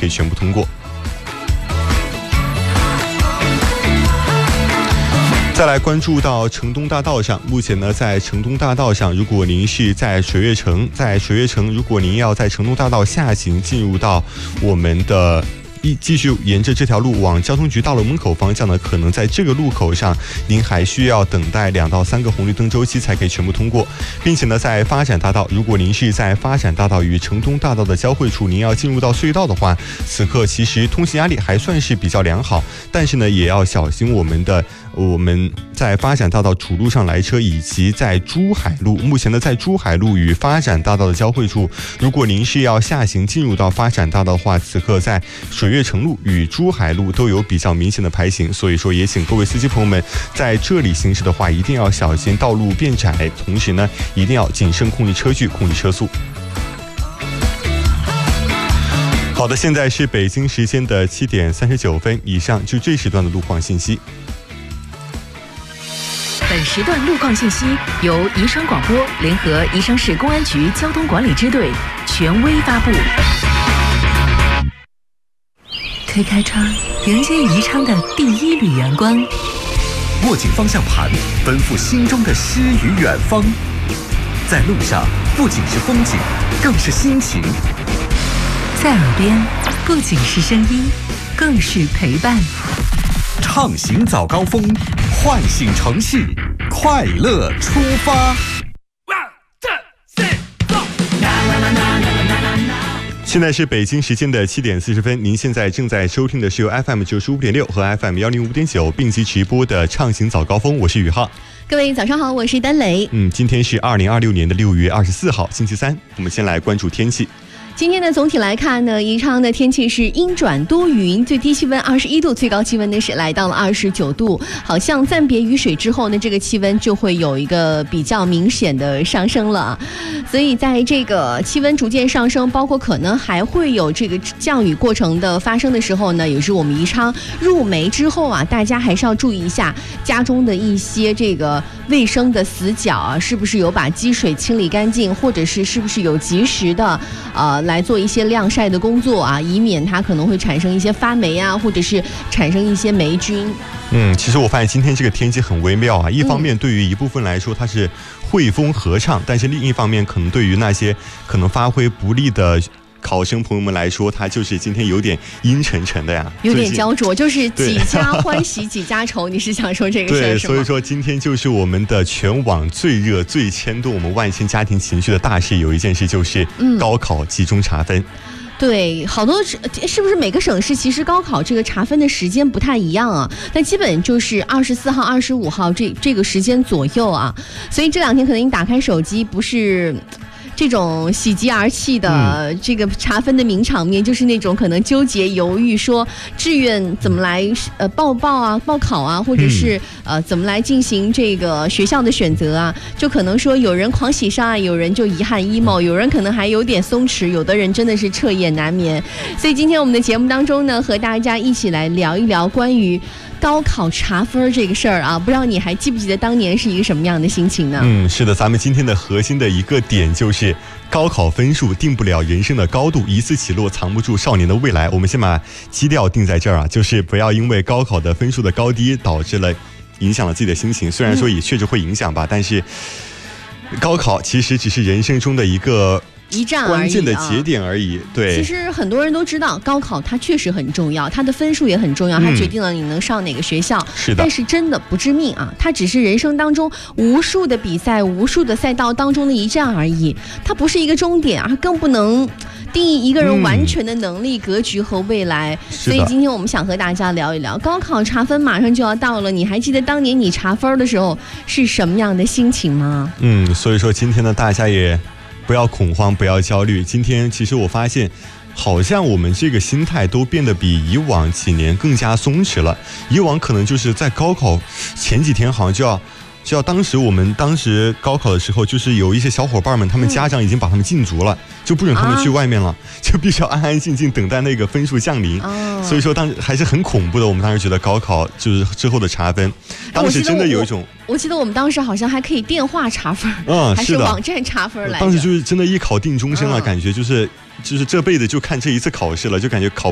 可以全部通过。再来关注到城东大道上，目前呢，在城东大道上，如果您是在水悦城，如果您要在城东大道下行进入到我们的继续沿着这条路往交通局大楼门口方向呢，可能在这个路口上您还需要等待2到3个红绿灯周期才可以全部通过，并且呢，在发展大道，如果您是在发展大道与城东大道的交汇处，您要进入到隧道的话，此刻其实通行压力还算是比较良好，但是呢，也要小心我们在发展大道主路上来车，以及在珠海路，目前呢，在珠海路与发展大道的交汇处，如果您是要下行进入到发展大道的话，此刻在水悦城路与珠海路都有比较明显的排行，所以说也请各位司机朋友们在这里行驶的话，一定要小心道路变窄，同时呢，一定要谨慎控制车距，控制车速。好的，现在是北京时间的7点39分，以上就这时段的路况信息。 本时段路况信息由宜昌广播联合宜昌市公安局交通管理支队权威发布。推开窗，迎接宜昌的第一缕阳光。 握紧方向盘，奔赴心中的诗与远方。在路上，不仅是风景，更是心情。 在耳边，不仅是声音，更是陪伴。 畅行早高峰，唤醒城市，快乐出发。 现在是北京时间的7点40分，您现在正在收听的是由 FM 95.6和 FM 105.9并机直播的畅行早高峰，我是宇浩。 各位早上好，我是丹雷。 今天是2026年的6月24号，星期三。我们先来关注天气。 今天呢，总体来看呢，宜昌的天气是阴转多云，最低气温21度，最高气温呢是来到了29度。好像暂别雨水之后呢，这个气温就会有一个比较明显的上升了。所以在这个气温逐渐上升，包括可能还会有这个降雨过程的发生的时候呢，也是我们宜昌入梅之后啊，大家还是要注意一下家中的一些这个卫生的死角啊，是不是有把积水清理干净，或者是不是有及时的来做一些晾晒的工作啊，以免它可能会产生一些发霉啊，或者是产生一些霉菌。 其实我发现今天这个天气很微妙啊，一方面对于一部分来说它是汇丰合唱，但是另一方面可能对于那些可能发挥不利的考生朋友们来说，它就是今天有点阴沉沉的呀， 有点焦灼，就是几家欢喜几家愁。你是想说这个事儿是吗？ 对，所以说今天就是我们的全网最热、最牵动我们万千家庭情绪的大事，有一件事就是高考集中查分。 对，好多是不是每个省市其实高考这个查分的时间不太一样啊？但基本就是24号、25号这个时间左右啊。所以这2天可能你打开手机不是这种喜极而泣的这个查分的名场面，就是那种可能纠结犹豫，说志愿怎么来报考啊，或者是怎么来进行这个学校的选择啊，就可能说有人狂喜上岸，有人就遗憾 emo， 有人可能还有点松弛，有的人真的是彻夜难眠。所以今天我们的节目当中呢，和大家一起来聊一聊关于高考查分这个事儿啊，不知道你还记不记得当年是一个什么样的心情呢？ 是的，咱们今天的核心的一个点就是高考分数定不了人生的高度，一次起落藏不住少年的未来。我们先把基调定在这儿啊，就是不要因为高考的分数的高低导致了影响了自己的心情，虽然说也确实会影响吧，但是高考其实只是人生中的一个关键的节点而已。对， 其实很多人都知道高考它确实很重要，它的分数也很重要，它决定了你能上哪个学校。 是的， 但是真的不致命啊，它只是人生当中无数的比赛、无数的赛道当中的一站而已，它不是一个终点啊，更不能定义一个人完全的能力、格局和未来。所以今天我们想和大家聊一聊高考查分马上就要到了，你还记得当年你查分的时候是什么样的心情吗？ 所以说今天呢，大家也不要恐慌，不要焦虑。今天其实我发现好像我们这个心态都变得比以往几年更加松弛了。以往可能就是在高考前几天好像就要我们当时高考的时候，就是有一些小伙伴们，他们家长已经把他们禁足了，就不准他们去外面了，就必须要安安静静等待那个分数降临。所以说当时还是很恐怖的。我们当时觉得高考就是之后的查分，当时真的有一种， 我记得我们当时好像还可以电话查分，还是网站查分来着。 当时就是真的一考定终身了，感觉就是这辈子就看这一次考试了，就感觉考